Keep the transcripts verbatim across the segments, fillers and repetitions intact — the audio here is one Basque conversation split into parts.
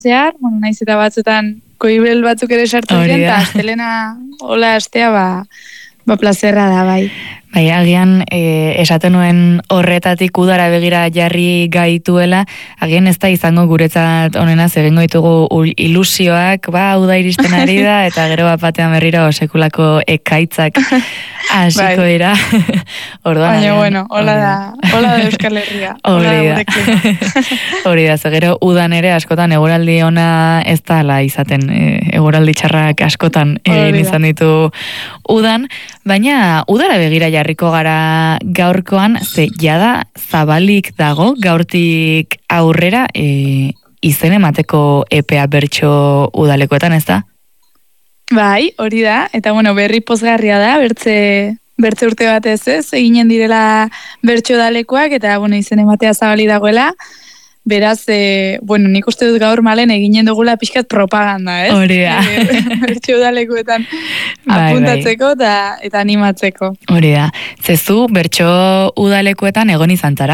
zehar, bueno, naiz eta batzutan koibel batzuk ere sartu diren, eta astelena hola astea, ba, ba plazerra da, bai. Bai, agian e, esaten nuen horretatik udara begira jarri gaituela, agian ez da izango guretzat onena zebengo ditugu ilusioak, ba, uda iristen ari da, eta gero bat batean berriro sekulako ekaitzak hasiko dira. Orduan, baina, bueno, hola da, hola da Euskal Herria. Hori da. Hori da, gero udan ere askotan eguraldi ona ez da la izaten, eguraldi txarrak askotan egin izan ditu udan, baina udara begira jarriko gara gaurkoan, ze jada zabalik dago, gaurtik aurrera e, izen emateko epea bertso udalekoetan, ez da? Bai, hori da, eta bueno, berri pozgarria da, bertze, bertze urte batez ez, eginen direla bertso udalekoak, eta bueno, izen ematea zabali dagoela, beraz, e, bueno, nik uste dut gaur malen eginen dugula pixkat propaganda, ez? Hori da. E, bertso udalekoetan apuntatzeko eta, eta animatzeko. Hori da. Zezu, bertso udalekoetan egon izan zara?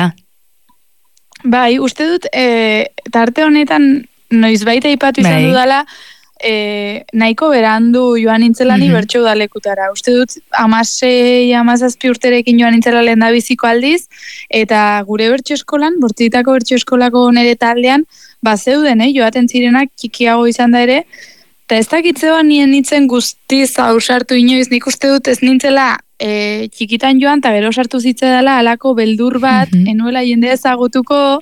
Bai, uste dut, e, tarte honetan noizbait aipatu izan bai. Dudala, E, nahiko berandu joan nintzelani mm-hmm. bertso udalekutara. Uste dut, amasei, amazazpi urterekin joan nintzela lehen da biziko aldiz, eta gure bertso eskolan, bortzitako bertso eskolako nire taldean, bazeuden, eh, joaten zirenak txikiago izan da ere, eta ez dakitzea nien nintzen guztiz ausartu inoiz, nik uste dut ez nintzela e, txikitan joan, eta gero sartu zitza dela, alako beldur bat, mm-hmm. enuela jendea ezagutuko,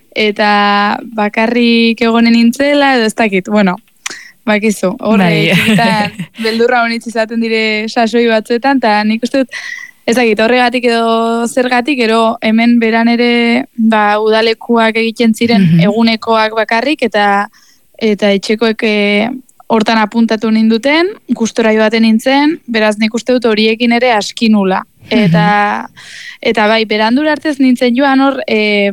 eta bakarrik egonen nintzela, edo ez dakit, bueno, bakizu, horre, txikitan beldurra honitz izaten dire sasoi batzuetan, eta nik uste dut, ezagit, horregatik edo zergatik, ero hemen beran ere ba, udalekuak egiten ziren mm-hmm. egunekoak bakarrik, eta eta etxekoek hortan apuntatu ninduten, gustora joaten nintzen, beraz nik uste dut horiekin ere askinula. Eta, mm-hmm. eta bai, berandura artez nintzen joan hor, e,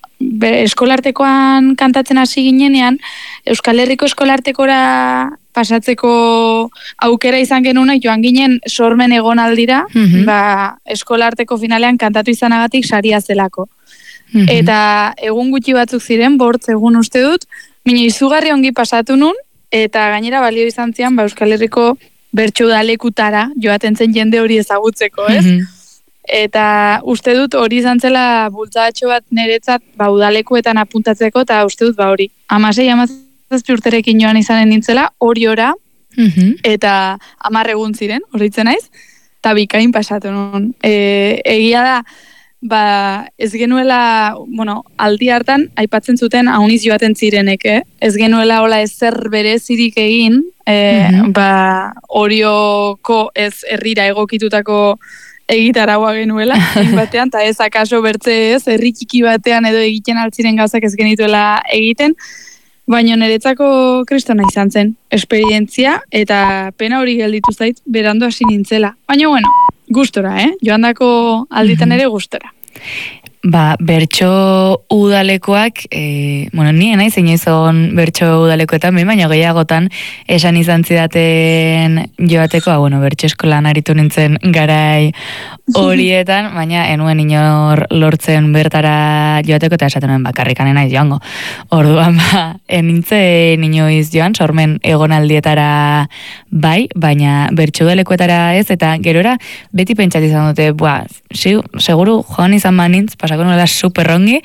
eskolartekoan kantatzen hasi ginenean, Euskal Herriko eskolartekora pasatzeko aukera izan genunak joan ginen sormen egonaldira, mm-hmm. ba, eskolarteko finalean kantatu izanagatik saria zelako. Mm-hmm. Eta egun gutxi batzuk ziren, bortz egun uste dut, mina izugarri ongi pasatu nun, eta gainera balio izan zian, ba, Euskal Herriko bertso udalekutara joaten zen jende hori ezagutzeko, ez? Mm-hmm. Eta uste dut hori izan zela bultzatxo bat niretzat ba, udalekuetan apuntatzeko, eta uste dut ba hori. Amasei, amazazpi urterekin joan izanen nintzela, hori ora, mm-hmm. eta hamar egun ziren, horitzen naiz, eta bikain pasatu nun. E, egia da, ba, ez genuela, bueno, aldi hartan, aipatzen zuten hauniz joaten zirenek, eh? Ez genuela hola ezer berezirik egin, e, mm-hmm. ba, horioko ez herrira egokitutako egitaragoa genuela, egin batean, eta ez akaso bertze ez, herri txiki batean edo egiten altziren gauzak ez genituela egiten, baina niretzako kristona izan zen, esperientzia, eta pena hori gelditu zait, berandu hasi nintzela. Baina, bueno, gustora, eh? Joandako alditan ere gustora. Ba, bertso udalekoak, e, bueno, nien naiz inoizon bertso udalekoetan, baina gehiagotan esan izan zidaten joateko, ah, bueno, bertso eskolan aritu nintzen garai horietan, baina enuen inor lortzen bertara joateko, eta esaten nuen bakarrikanen naiz joango. Orduan, ba, enintzen inoiz joan, sormen egonaldietara bai, baina bertso udalekoetara ez, eta gerora beti pentsat izan dute, bua, seguru joan izan manintz, pasako nola superrongi,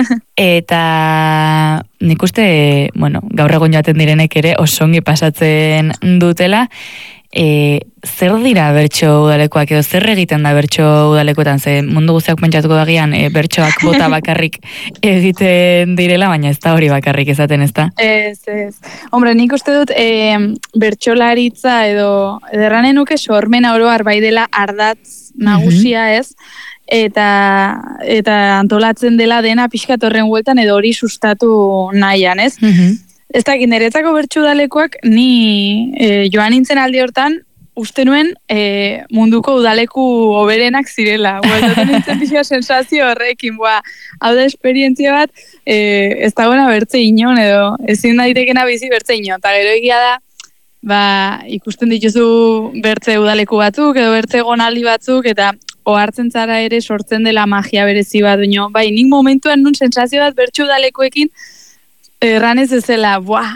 eta nik uste, bueno, gaur egon joaten direnek ere osongi pasatzen dutela. E, zer dira bertso udalekoak edo zer egiten da bertso udalekoetan, ze mundu guztiak pentsatuko dagian e, bertsoak bota bakarrik egiten direla, baina ez da hori bakarrik ezaten, ez da? Ez, ez. Hombre, nik uste dut e, bertsolaritza edo ederranen nuke sormena oroar bai dela ardatz nagusia, ez? Eta, eta antolatzen dela dena pixkat horren hueltan edo hori sustatu nahian, ez? Mm-hmm. Ez dakit, niretzako bertso udalekoak ni e, joan nintzen aldi hortan uste nuen e, munduko udaleku oberenak zirela. Gueltatzen nintzen pixka sensazio horrekin, boa, hau da esperientzia bat, e, ez dagoena bertze inon edo ezin daitekena bizi bertze inon. Eta gero egia da, ba, ikusten dituzu bertze udaleku batzuk edo bertze gonaldi batzuk, eta ohartzen zara ere sortzen dela magia berezi bat, duño. Bai, nik momentuan nun sensazio bat bertso udalekoekin Erran ez ezela, buah,